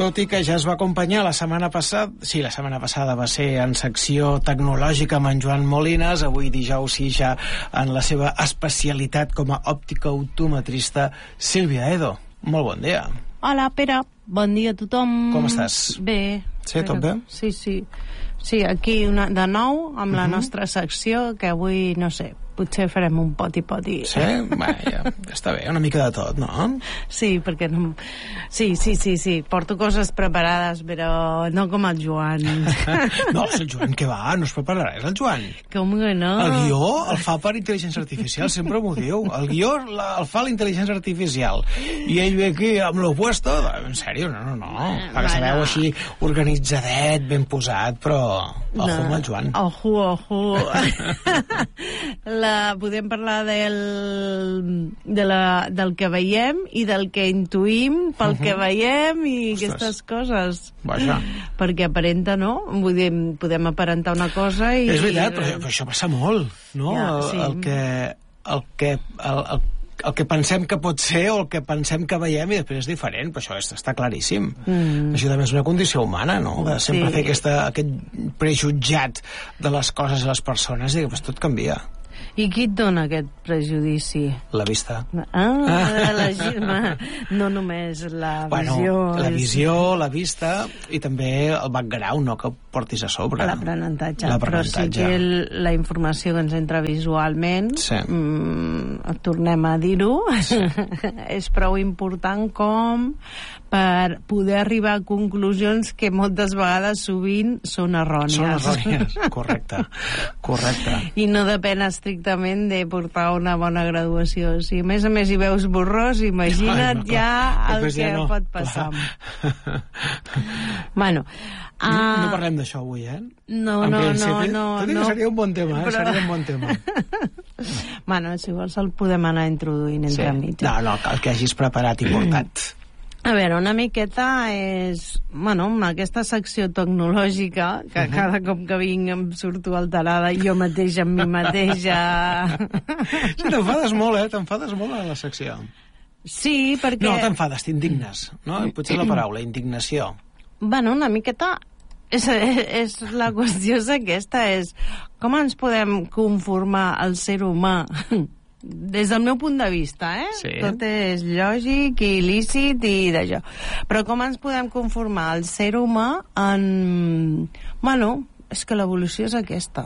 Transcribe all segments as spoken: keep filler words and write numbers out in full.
tot i que ja es va acompanyar la setmana passada, sí, la setmana passada va ser en secció tecnològica amb en Joan Molines, avui dijous sí ja en la seva especialitat com a òptica optometrista, Sílvia Edo. Molt bon dia. Hola, Pere. Bon dia a tothom. Com estàs? Bé. Sí, tot bé? Sí, sí. Sí, aquí una, de nou amb la uh-huh. nostra secció, que avui, no sé, potser farem un poti-poti. Sí? Bé, ja, ja està bé, una mica de tot, no? Sí, perquè no... Sí, sí, sí, sí, porto coses preparades, però no com el Joan. No, és el Joan que va, no es prepararà, és el Joan. Com que no? El guió el fa per intel·ligència artificial, sempre m'ho diu. El guió la, el fa la intel·ligència artificial. I ell ve aquí amb l'opuesto, en sèrio, no, no, no. Perquè se veu així organitzadet, ben posat, però... Ojo no. amb el Joan. Ojo, ojo. La, podem parlar del, de la, del que veiem i del que intuïm pel uh-huh. que veiem i Ostres. Aquestes coses. Vaja. Perquè aparenta, no? Vull dir, podem aparentar una cosa i... És veritat, però, però això passa molt, no? Ja, sí. el, el que... El que el, el, el que pensem que pot ser o el que pensem que veiem i després és diferent, però això està claríssim. Mm. Això també és una condició humana, no? De sempre sí. fer aquesta, aquest prejutjat de les coses i les persones i després tot canvia. I qui et dona aquest prejudici? La vista. Ah, la gisma. No només la bueno, visió. La visió, la vista i també el background, no?, que portis a sobre. L'aprenentatge. Però sí que el, la informació que ens entra visualment, sí. mm, tornem a dir-ho, sí. és prou important com per poder arribar a conclusions que moltes vegades sovint són errònies. Són errònies, correcte. correcte. I no depèn estrictament de portar una bona graduació. Si a més a més hi veus borrós, imagina't no, no, ja el que ja no, pot passar. Bueno... Uh, no, no parlem d'això avui, eh? No, no, no, no. Tot i que no. seria un bon tema, eh? Però... Seria un bon tema. Bueno, si vols el podem anar introduint entre sí. mig. No, no, el que hagis preparat i portat. A veure, una miqueta és... Bueno, aquesta secció tecnològica, que uh-huh. cada cop que vinc em surto alterada, jo mateixa amb mi mateixa... Sí, t'enfades molt, eh? T'enfades molt a la secció. Sí, perquè... No, t'enfades, t'indignes, no? Potser la paraula, indignació. Bueno, una miqueta... És, és la qüestió és aquesta, és com ens podem conformar el ser humà... Des del meu punt de vista, eh? Sí. Tot és lògic i il·lícit i d'això. Però com ens podem conformar el ser humà en... Bueno, és que l'evolució és aquesta.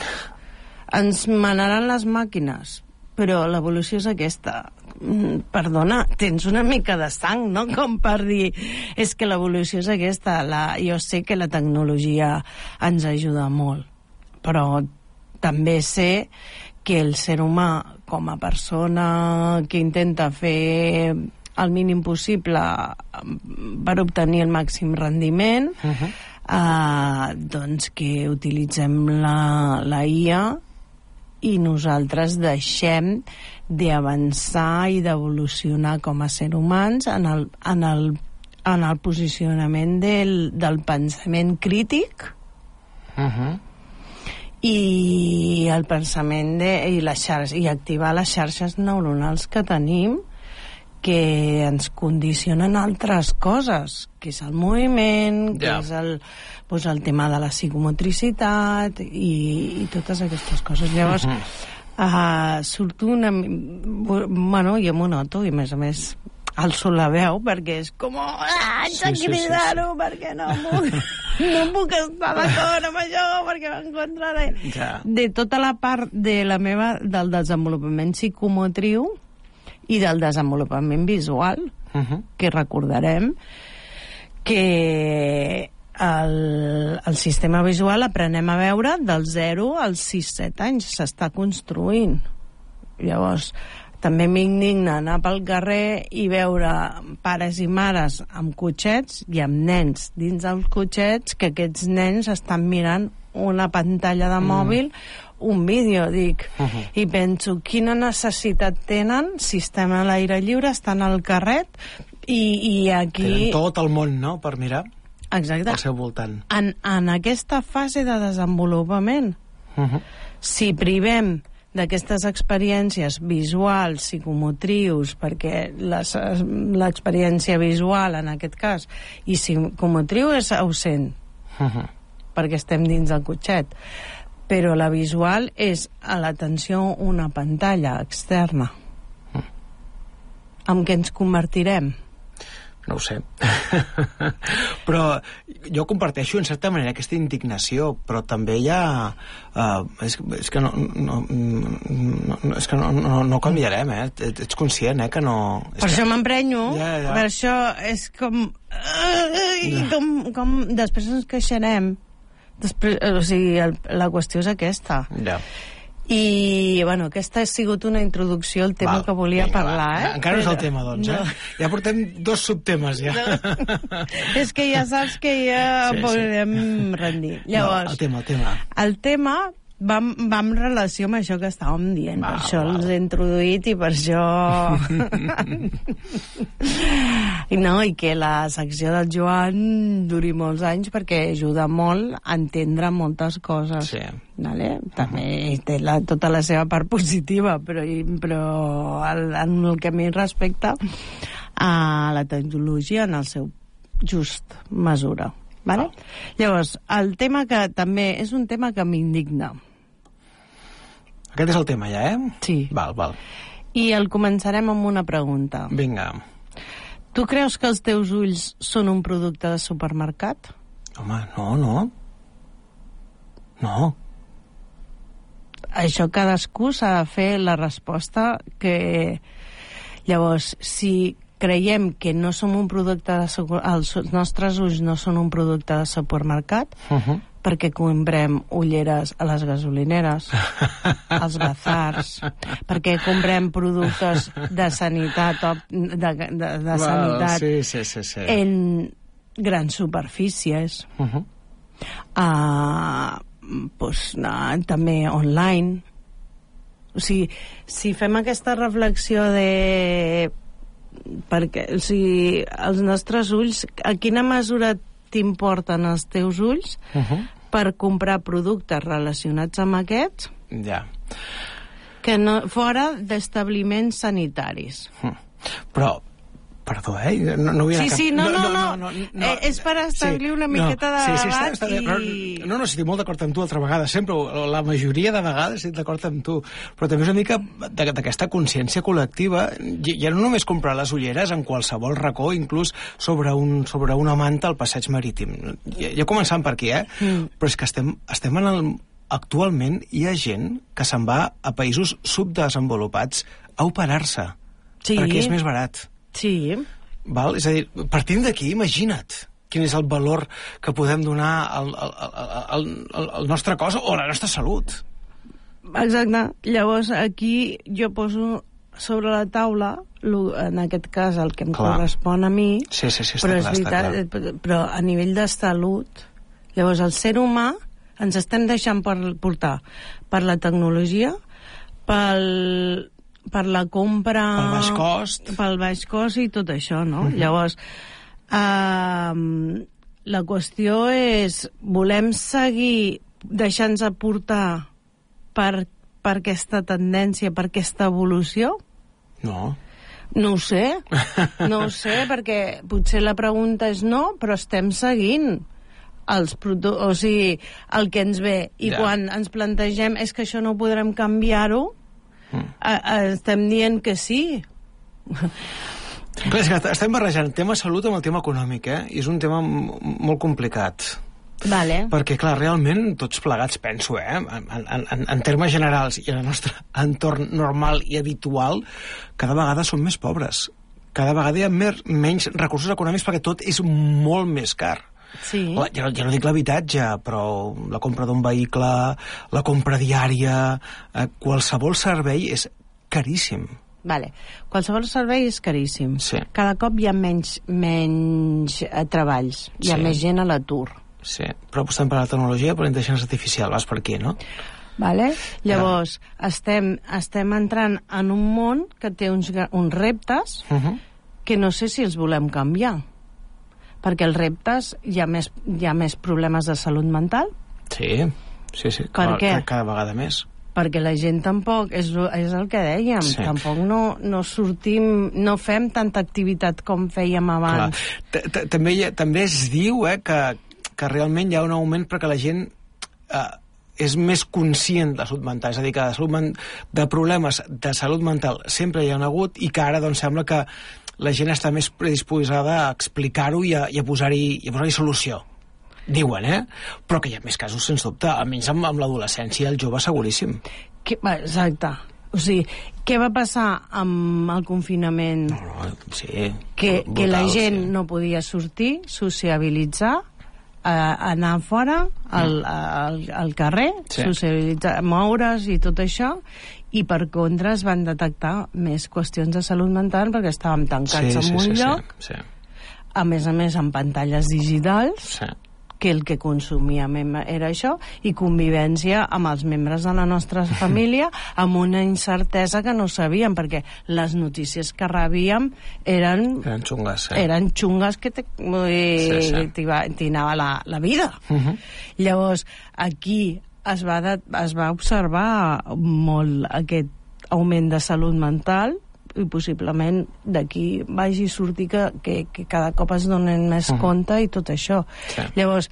Ens manaran les màquines, però l'evolució és aquesta. Perdona, tens una mica de sang, no? Com per dir, és que l'evolució és aquesta. La... Jo sé que la tecnologia ens ajuda molt, però també sé que el ser humà com a persona que intenta fer el mínim possible per obtenir el màxim rendiment, uh-huh. eh, doncs que utilitzem la, la I A i nosaltres deixem d'avançar i d'evolucionar com a ser humans en el, en el, en el posicionament del, del pensament crític uh-huh. i el pensament de, i, les xarxes, i activar les xarxes neuronals que tenim que ens condicionen altres coses, que és el moviment, que yeah. és el, doncs el tema de la psicomotricitat i, i totes aquestes coses. Llavors, uh-huh. uh, surto una... Bueno, jo m'ho noto, i a més a més alço la veu, perquè és com... Ah, haig de cridar-ho, sí, sí, sí. perquè no puc, no puc estar d'acord amb això, perquè m'encontraré... Ja. De tota la part de la meva, del desenvolupament psicomotriu i del desenvolupament visual, uh-huh. que recordarem que el, el sistema visual aprenem a veure del zero als sis set anys, s'està construint. Llavors, també m'indigna anar pel carrer i veure pares i mares amb cotxets i amb nens dins dels cotxets, que aquests nens estan mirant una pantalla de mòbil, mm. un vídeo, dic, uh-huh. i penso, quina necessitat tenen si estem a l'aire lliure, estan al carret, i, i aquí... Tenen tot el món, no?, per mirar. Exacte. Al seu voltant. En, en aquesta fase de desenvolupament, uh-huh. si privem d'aquestes experiències visuals, psicomotrius, perquè l'experiència visual, en aquest cas, i psicomotriu és ausent, uh-huh. perquè estem dins del cotxet, però la visual és a l'atenció una pantalla externa. Uh. En què ens convertirem? No ho sé. Però jo comparteixo en certa manera aquesta indignació, però també hi ha... Uh, és, és que no, no, no, és que no, no, no canviarem, eh? Ets conscient, eh? Que no... Per això que... m'emprenyo. Ja, ja. Per això és com... Uh, com, com... Després ens queixarem. Després, o sigui, el, la qüestió és aquesta. Ja. I, bueno, aquesta ha sigut una introducció al tema va, que volia vinga, parlar, eh? Encara no és el tema, doncs, no. eh? Ja portem dos subtemes, ja. No. És que ja saps que ja sí, podem sí. rendir. Llavors, no, el tema, el tema. El tema va, va en relació amb això que estàvem dient. Va, per això va. Els he introduït i per això... I no, i que la secció del Joan duri molts anys perquè ajuda molt a entendre moltes coses. Sí. Vale? També uh-huh. té la, tota la seva part positiva, però, però el, en el que a mi respecta a la tecnologia en el seu just mesura. Vale? Oh. Llavors, el tema que també és un tema que m'indigna. Aquest és el tema ja, eh? Sí. Val, val. I el començarem amb una pregunta. Vinga. Tu creus que els teus ulls són un producte de supermercat? Home, no, no. No. Això cadascú s'ha de fer la resposta que... Llavors, si creiem que no som un producte de... els nostres ulls no són un producte de supermercat, uh-huh. perquè comprem ulleres a les gasolineres, als bazars, perquè comprem productes de sanitat, de, de, de well, sanitat sí, sí, sí, sí. en grans superfícies, uh-huh. uh, pues, uh, també online. O sigui, si fem aquesta reflexió de... perquè, o sigui, els nostres ulls, a quina mesura t'importen els teus ulls uh-huh. per comprar productes relacionats amb aquests ja. que no, fora d'establiments sanitaris. Uh-huh. Però, perdó, eh? No, no vull sí, cap... sí, no, no, no, no, no, no, no. Eh, és per establir sí, una miqueta no, de sí, sí, debat està, està, i... Però, no, no, estic molt d'acord amb tu altra vegada, sempre, la majoria de vegades estic d'acord amb tu, però també és una mica d'aquesta consciència col·lectiva, ja no només comprar les ulleres en qualsevol racó, inclús sobre, un, sobre una manta al passeig marítim. Ja, ja començant per aquí, eh? Mm. Però és que estem, estem en el... Actualment hi ha gent que se'n va a països subdesenvolupats a operar-se, sí. perquè és més barat. Sí. Val? És a dir, partint d'aquí, imagina't quin és el valor que podem donar al, al, al, al, al nostre cos o a la nostra salut. Exacte. Llavors, aquí jo poso sobre la taula, en aquest cas, el que em clar. correspon a mi, sí, sí, sí, però, clar, és veritat, però a nivell de salut, llavors el ser humà ens estem deixant per, portar per la tecnologia, pel... per la compra... Pel baix cost. Pel baix cost i tot això, no? Uh-huh. Llavors, eh, la qüestió és, volem seguir deixant-nos aportar per, per aquesta tendència, per aquesta evolució? No. No ho sé. No ho sé, perquè potser la pregunta és no, però estem seguint els produ- o sigui, el que ens ve. I ja. quan ens plantegem és que això no podrem canviar-ho, Mm. A, a, estem dient que sí. Clar, és que estem barrejant el tema salut amb el tema econòmic, eh? I és un tema m- molt complicat. Vale. Perquè, clar, realment, tots plegats, penso, eh? En, en, en, en termes generals i en el nostre entorn normal i habitual, cada vegada som més pobres. Cada vegada hi ha mer, menys recursos econòmics perquè tot és molt més car. Sí. La, ja, ja no dic l'habitatge, però la compra d'un vehicle, la compra diària, eh, qualsevol servei és caríssim. Vale. Qualsevol servei és caríssim. Sí. Cada cop hi ha menys, menys eh, treballs, hi ha sí. més gent a l'atur. Sí, però apostem per la tecnologia, per la intel·ligència artificial, vas per aquí, no? Vale? Llavors, ja. estem, estem entrant en un món que té uns, uns reptes uh-huh. que no sé si els volem canviar. Perquè els reptes hi ha més, hi ha més problemes de salut mental. Sí, sí, sí. Per cada, què? Cada vegada més. perquè la gent tampoc, és, és el que dèiem, sí. tampoc no, no sortim, no fem tanta activitat com fèiem abans. També, també es diu eh, que, que realment hi ha un augment perquè la gent eh, és més conscient de la salut mental, és a dir, que de, salut, de problemes de salut mental sempre hi ha hagut i que ara doncs, sembla que la gent està més predisposada a explicar-ho i a, i a posar-hi posar solució. Diuen, eh? Però que hi ha més casos, sens dubte, almenys amb, amb l'adolescència, el jove seguríssim. Que, exacte. O sigui, què va passar amb el confinament? No, no, sí. Que, brutal, que la gent sí. no podia sortir, sociabilitzar, eh, anar fora, al, al, al carrer, sí. socialitzar, moure's i tot això, i per contra es van detectar més qüestions de salut mental perquè estàvem tancats sí, en sí, un sí, lloc, sí, sí. a més a més amb pantalles digitals, sí. que el que consumíem era això, i convivència amb els membres de la nostra família, amb una incertesa que no sabíem, perquè les notícies que rebíem eren... Eren xungues, sí. Eren xungues que sí, sí. t'inava la, la vida. Uh-huh. Llavors, aquí es va, de, es va observar molt aquest augment de salut mental, i possiblement d'aquí vagi a sortir que, que, que cada cop es donen més uh -huh. compte i tot això. Sí. Llavors,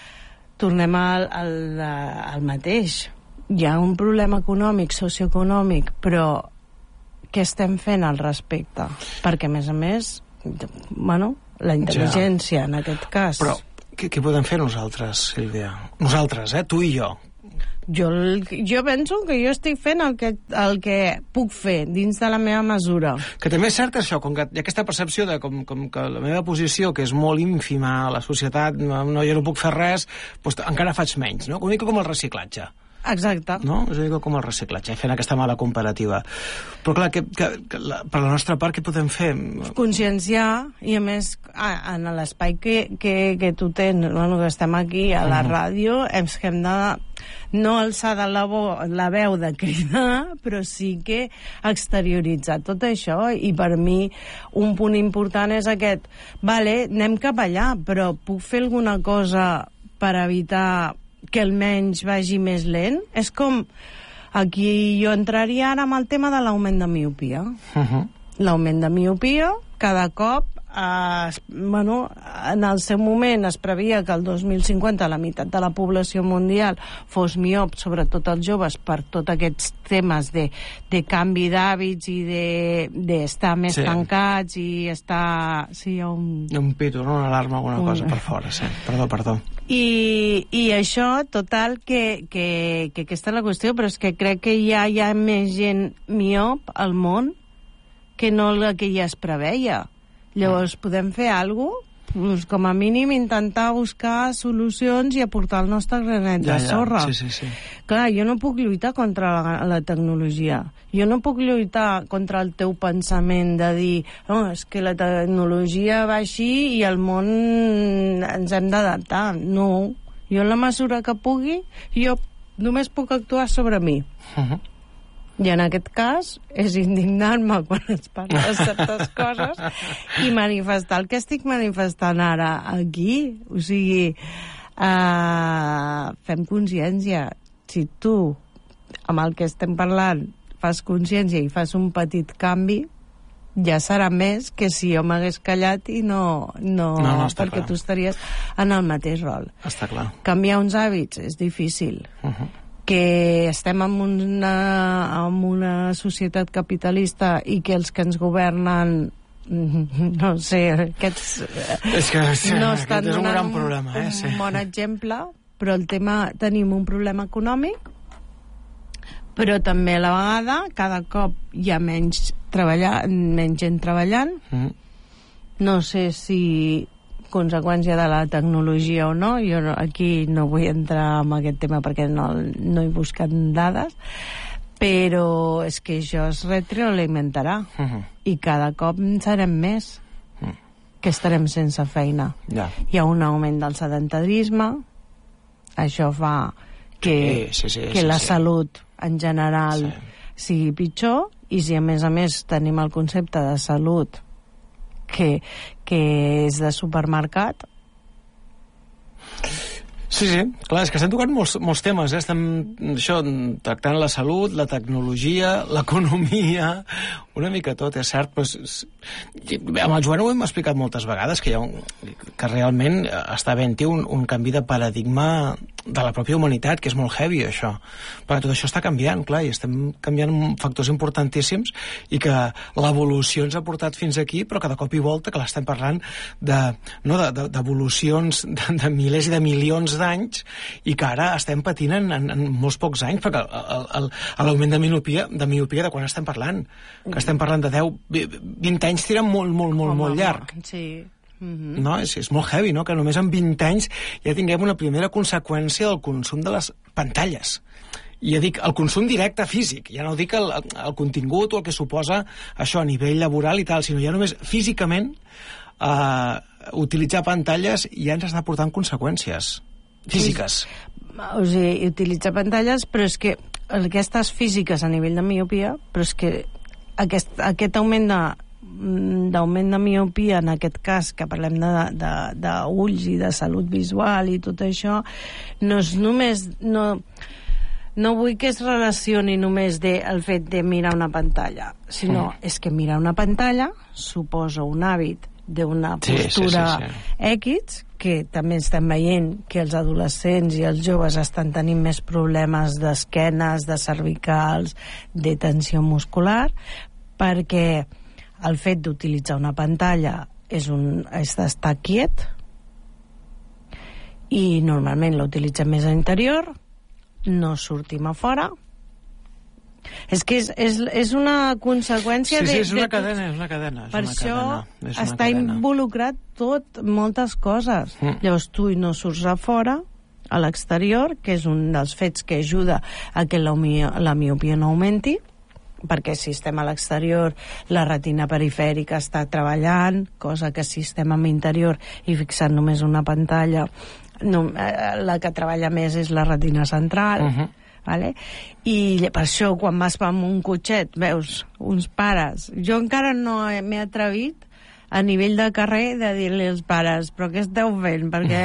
tornem al, al, al mateix. Hi ha un problema econòmic, socioeconòmic, però què estem fent al respecte? Perquè, a més a més, bueno, la intel·ligència, ja. en aquest cas... Però què, què podem fer nosaltres, Sílvia? Nosaltres, eh? Tu i jo. Jo, jo penso que jo estic fent el que, el que puc fer dins de la meva mesura. Que també és cert això, com que hi ha aquesta percepció de com, com que la meva posició, que és molt ínfima a la societat, no, no, jo no puc fer res, doncs encara faig menys, no? Una mica com el reciclatge. Exacte. No? És una mica com el reciclatge, fent aquesta mala comparativa. Però clar, que, que, que la, per la nostra part, què podem fer? Conscienciar, i a més, ah, en l'espai que, que, que tu tens, bueno, que estem aquí a la uh -huh. ràdio, ens hem de no alçar de la, bo, la veu de cridar, però sí que exterioritzar tot això, i per mi un punt important és aquest, vale, anem cap allà, però puc fer alguna cosa per evitar que almenys vagi més lent? És com, aquí jo entraria ara amb el tema de l'augment de miopia. Uh-huh. L'augment de miopia, cada cop, eh, bueno, en el seu moment es previa que el dos mil cinquanta la meitat de la població mundial fos miop, sobretot els joves, per tots aquests temes de, de canvi d'hàbits i d'estar de, més sí. tancats i estar... Sí, hi ha un... Hi ha un pito, no? Una alarma, alguna un... cosa per fora, sí. Perdó, perdó. I, i això, total, que, que, que aquesta és la qüestió, però és que crec que ja hi ha més gent miop al món que no la que ja es preveia. Llavors, podem fer alguna cosa? Pues, com a mínim, intentar buscar solucions i aportar el nostre granet de ja, ja. sorra. Sí, sí, sí. Clar, jo no puc lluitar contra la, la tecnologia. Jo no puc lluitar contra el teu pensament de dir no, és que la tecnologia va així i el món ens hem d'adaptar. No. Jo, en la mesura que pugui, jo només puc actuar sobre mi. Uh-huh. I en aquest cas és indignar-me quan es parla de certes coses i manifestar el que estic manifestant ara aquí. O sigui, uh, fem consciència. Si tu, amb el que estem parlant, fas consciència i fas un petit canvi, ja serà més que si jo m'hagués callat i no... no, no, no perquè clar. Tu estaries en el mateix rol. Està clar. Canviar uns hàbits és difícil. Uh-huh. Que estem en una, en una societat capitalista i que els que ens governen no sé, aquests és que, sí, no estan és un gran un, problema, eh? un sí. bon exemple, però el tema, tenim un problema econòmic, però també a la vegada cada cop hi ha menys, treballar, menys gent treballant. Mm. No sé si conseqüència de la tecnologia o no, jo no, aquí no vull entrar en aquest tema perquè no, no he buscat dades, però és que això es retroalimentarà uh-huh. i cada cop en serem més uh-huh. que estarem sense feina. Yeah. Hi ha un augment del sedentarisme, això fa que, sí, sí, sí, que sí, la sí. salut en general sí. sigui pitjor, i si a més a més tenim el concepte de salut que, que és de supermercat. Sí, sí, clar, és que estem tocant molts, molts temes, eh? Estem això, tractant la salut, la tecnologia, l'economia, una mica tot, és cert, però amb el Joan ho hem explicat moltes vegades, que hi ha un, que realment està havent-hi un, un canvi de paradigma de la pròpia humanitat, que és molt heavy, això, perquè tot això està canviant, clar, i estem canviant factors importantíssims i que l'evolució ens ha portat fins aquí, però que de cop i volta, que l'estem parlant de, no, d'evolucions de, de, de milers i de milions d'anys i que ara estem patint en, en, en molts pocs anys, perquè l'augment de miopia, de miopia de quan estem parlant? Que estem parlant de deu, vint anys tira molt, molt, molt, molt llarg. Sí. Mm-hmm. No? És, és molt heavy, no? Que només en vint anys ja tinguem una primera conseqüència del consum de les pantalles. I ja dic, el consum directe físic, ja no dic el, el contingut o el que suposa això a nivell laboral i tal, sinó ja només físicament eh, utilitzar pantalles ja ens està portant conseqüències físiques. Sí. O sigui, utilitzar pantalles, però és que aquestes físiques a nivell de miopia, però és que aquest, aquest augment de d'augment de miopia, en aquest cas que parlem d'ulls i de salut visual i tot això, no és només no, no vull que es relacioni només de, el fet de mirar una pantalla, sinó mm. és que mirar una pantalla suposa un hàbit d'una postura sí, sí, sí, sí. X, que també estem veient que els adolescents i els joves estan tenint més problemes d'esquenes, de cervicals, de tensió muscular, perquè el fet d'utilitzar una pantalla és, un, és d'estar quiet i normalment l'utilitzem més a l'interior, no sortim a fora. És que és, és, és una conseqüència sí, de... Sí, és una de, cadena, és una cadena. És per una això cadena, és està cadena. Involucrat tot, moltes coses. Mm. Llavors tu no surts a fora, a l'exterior, que és un dels fets que ajuda a que la, la miopia no augmenti, perquè si estem a l'exterior la retina perifèrica està treballant, cosa que si estem en interior i fixant només una pantalla, no, la que treballa més és la retina central. Uh-huh. Vale? I per això quan vas amb un cotxet veus uns pares, jo encara no m'he atrevit a nivell de carrer de dir-li als pares però què esteu fent, perquè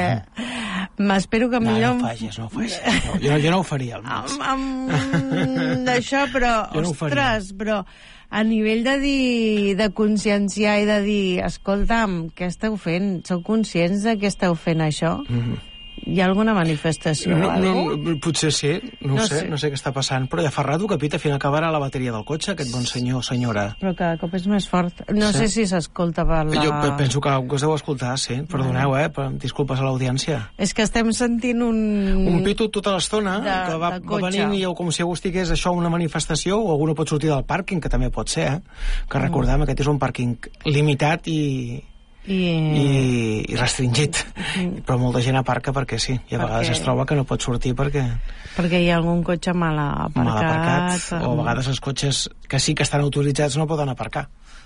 m'espero que no, millor no ho facis, no ho facis no, jo, jo no ho faria almenys amb, amb d'això, però no ostres, però a nivell de dir, de conscienciar i de dir, escolta'm, què esteu fent? Sou conscients de que esteu fent això? Mm-hmm. Hi ha alguna manifestació no, o alguna no, potser sí, no, no sé, sé, no sé què està passant, però ja fa rato que pita, al final acabarà la bateria del cotxe, aquest bon senyor o senyora. Però cada cop és més fort. No sí. sé si s'escolta per la... Jo penso que us deu escoltar, sí. Perdoneu, eh? Disculpes a l'audiència. És que estem sentint un... Un pito tota l'estona, de, que va, va venint i com si algú estigués això una manifestació, o algú no pot sortir del pàrquing, que també pot ser, eh? Que recordem, mm. aquest és un pàrquing limitat i... I... I, i restringit mm. però molta gent aparca perquè sí i a perquè... vegades es troba que no pot sortir perquè perquè hi ha algun cotxe mal aparcat, mal aparcat o a vegades els cotxes que sí que estan autoritzats no poden aparcar.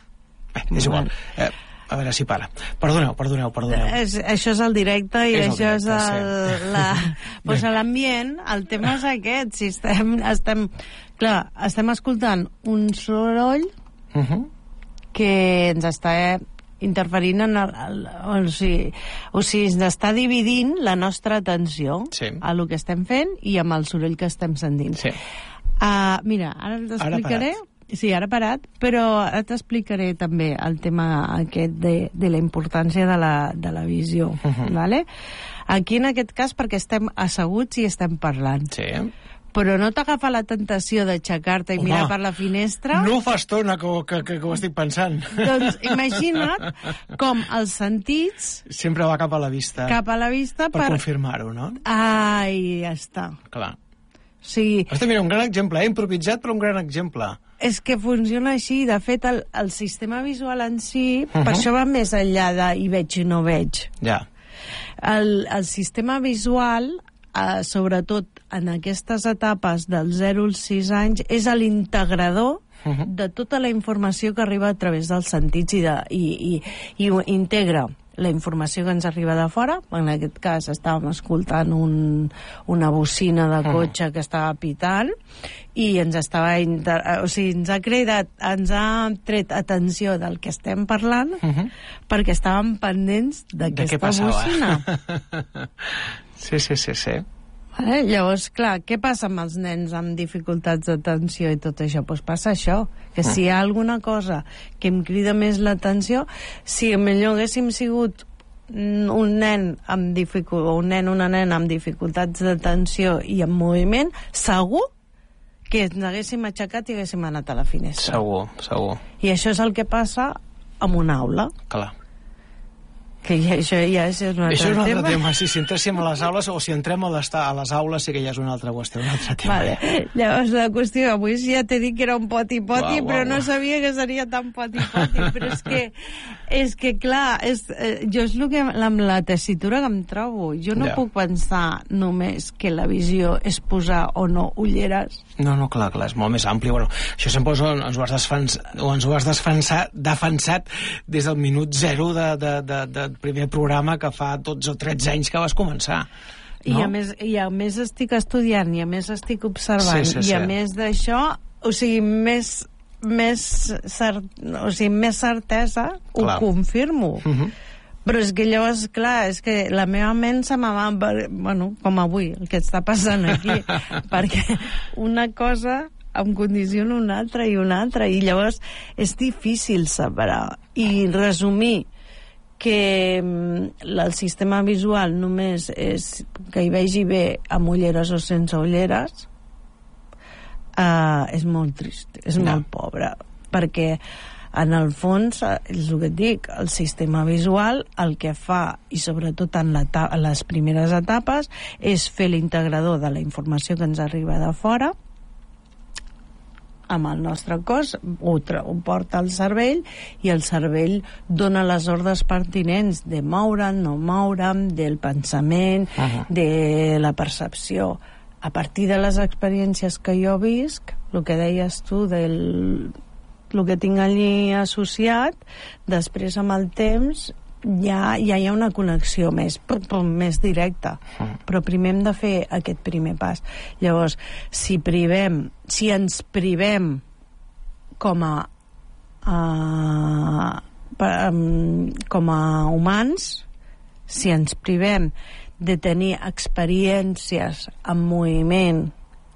Bé, és igual. Eh, a veure si para. Perdoneu, perdoneu, perdoneu. És, això és el directe i és això directe, és el, sí. la, pues a l'ambient, el tema és aquest. Si estem, estem, clar, estem escoltant un soroll uh-huh. que ens està interferint en el, el, o sigui, o sigui, ens està dividint la nostra atenció sí. a el que estem fent i amb el soroll que estem sentint. Sí. Uh, mira, ara t'explicaré... Sí, ara parat, però ara t'explicaré també el tema aquest de, de la importància de la, de la visió. Uh-huh. Vale? Aquí, en aquest cas, perquè estem asseguts i estem parlant. Sí. Però no t'agafa la tentació d'aixecar-te i Home, mirar per la finestra? No fa estona que, que, que, que ho estic pensant. Doncs imagina't com els sentits... Sempre va cap a la vista. Cap a la vista per... Per confirmar-ho, no? Ai, ja està. Clar. Sí. Hosti, mira, un gran exemple, eh? Improvisat, però un gran exemple. És que funciona així. De fet, el, el sistema visual en si, uh-huh. per això va més enllà de hi veig i no veig. Ja. El, el sistema visual... Uh, sobretot en aquestes etapes del zero als sis anys, és l'integrador uh-huh. de tota la informació que arriba a través dels sentits i, de, i, i, i integra la informació que ens arriba de fora. En aquest cas estàvem escoltant un, una bocina de cotxe que estava pitant i ens estava inter... o sigui, ens ha cridat, ens ha tret atenció del que estem parlant uh -huh. perquè estàvem pendents d'aquesta bocina. Sí, sí, sí, sí. Vale? Llavors, clar, què passa amb els nens amb dificultats d'atenció i tot això? Doncs pues passa això, que si hi ha alguna cosa que em crida més l'atenció, si millor haguéssim sigut un nen amb dificultat, o un nen o una nena amb dificultats d'atenció i en moviment, segur que ens haguéssim aixecat i haguéssim anat a la finestra. Segur, segur. I això és el que passa en una aula. Clar. Que ja, això ja és un altre, això és un altre tema. tema. Si, si entréssim a les aules o si entrem a les, a les aules sí que ja és una altra qüestió, un altre tema. Vale. Llavors la qüestió, avui ja t'he dit que era un poti-poti, uau, però uau, no sabia que seria tan poti-poti, però és que, és que clar, és, eh, jo és el que, amb la tessitura que em trobo, jo no ja. puc pensar només que la visió és posar o no ulleres. No, no, clar, clar, és molt més ampli. Bueno, això sempre ens ho has defensat, o ens ho has defensat, defensat des del minut zero de, de, de, de primer programa que fa dotze o tretze anys que vas començar. No? I, a més, I a més estic estudiant, i a més estic observant, sí, sí, sí. i a més d'això, o sigui, més, més, cert, o sigui, més certesa, clar. Ho confirmo. Uh -huh. Però és que llavors, clar, és que la meva ment se me va... Bueno, com avui, el que està passant aquí. Perquè una cosa em condiciona una altra i una altra, i llavors és difícil separar. I resumir que el sistema visual només és que hi vegi bé amb ulleres o sense ulleres, uh, és molt trist, és no. molt pobre, perquè en el fons, és el que et dic, el sistema visual el que fa, i sobretot en, en les primeres etapes, és fer l'integrador de la informació que ens arriba de fora amb el nostre cos, ho, ho porta al cervell, i el cervell dona les ordres pertinents de moure'n, no moure'n, del pensament, uh -huh. de la percepció. A partir de les experiències que jo visc, el que deies tu del el que tinc allí associat, després amb el temps ja, ja hi ha una connexió més, pum, pum, més directa, mm. però primer hem de fer aquest primer pas. Llavors, si privem, si ens privem com a uh, com a humans, si ens privem de tenir experiències en moviment,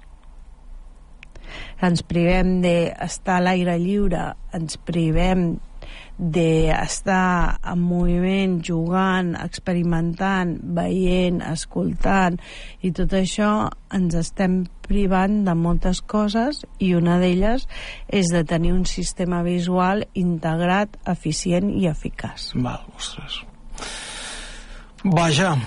ens privem d'estar a l'aire lliure, ens privem d'estar en moviment, jugant, experimentant, veient, escoltant, i tot això ens estem privant de moltes coses, i una d'elles és de tenir un sistema visual integrat, eficient i eficaç. Val, ostres. Vaja.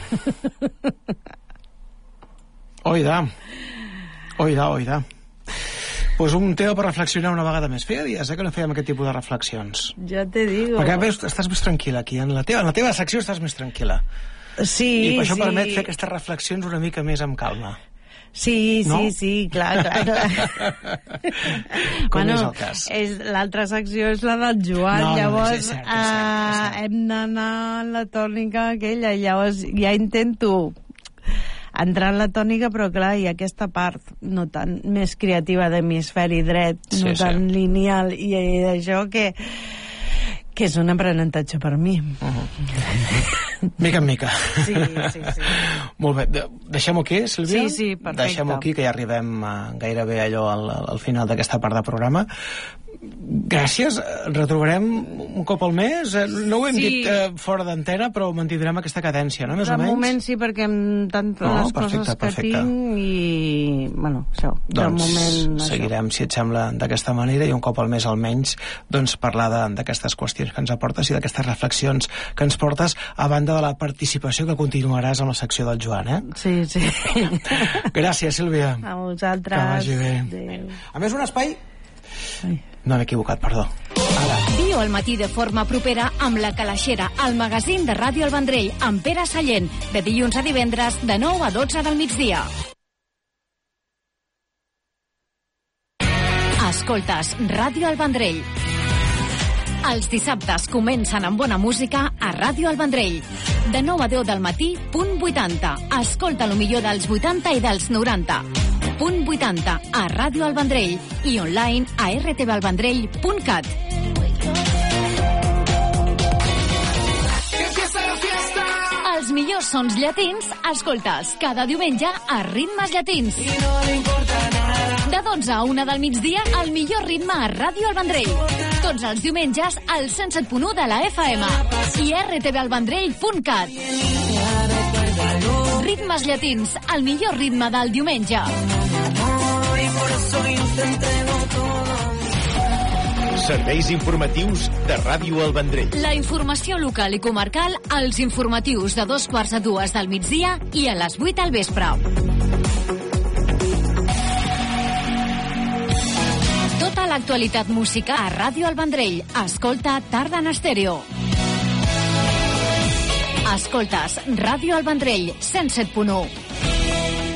Oida. Oida, oida. Pues un tema per reflexionar una vegada més. Feia dies eh, que no fèiem aquest tipus de reflexions. Ja te digo. Perquè veus, estàs més tranquil·la aquí. En la teva, en la teva secció estàs més tranquil·la. Sí, I per això sí. permet fer aquestes reflexions una mica més amb calma. Sí, no? sí, sí, clar, clar, clar. Com bueno, és el cas? És, l'altra secció és la del Joan, no, llavors no, és cert, és cert, és cert. Uh, hem d'anar en la tònica aquella, llavors ja intento entrar en la tònica, però clar, hi ha aquesta part no tan més creativa d'hemisferi dret, sí, no tan sí. lineal, i d'això que que és un aprenentatge per mi. Uh-huh. Mica en mica. Sí, sí, sí. Molt bé. De deixem-ho aquí, Sílvia? Sí, sí, perfecte. Deixem-ho aquí, que ja arribem uh, gairebé allò al, al final d'aquesta part del programa. Gràcies, retrobarem un cop al mes. No ho hem sí. dit eh, fora d'antena, però mantindrem aquesta cadència, no? Més de o menys. De moment sí, perquè amb tantes no, les perfecte, coses que perfecte. tinc i... Bueno, això. Doncs moment, seguirem, això. si et sembla, d'aquesta manera, i un cop al mes almenys, doncs parlar d'aquestes qüestions que ens aportes i d'aquestes reflexions que ens portes, a banda de la participació que continuaràs amb la secció del Joan, eh? Sí, sí. Gràcies, Sílvia. A vosaltres. Que vagi bé. Adéu. A més, un espai... Ai. No m'he equivocat, perdó. Ara. Viu al matí de forma propera amb La Calaixera, el magazín de Ràdio El Vendrell, amb Pere Sallent, de dilluns a divendres, de nou a dotze del migdia. Escoltes Ràdio El Vendrell. Els dissabtes comencen amb bona música a Ràdio El Vendrell. De nou a deu del matí, punt vuitanta. Escolta el millor dels vuitanta i dels noranta. Punt vuitanta a Ràdio El Vendrell i online a r t v el vendrell punt cat. Els millors sons llatins, escoltes cada diumenge a Ritmes Llatins. De dotze a una del migdia, el millor ritme a Ràdio El Vendrell. Tots els diumenges al cent set punt u de la F M i r t v el vendrell punt cat. Ritmes Llatins, el millor ritme del diumenge. Serveis informatius de Ràdio El Vendrell. La informació local i comarcal als informatius de dos quarts a dues del migdia i a les vuit al vespre. Tota l'actualitat música a Ràdio El Vendrell. Escolta Tarda en Estèreo. Escoltes Ràdio El Vendrell, cent set punt u.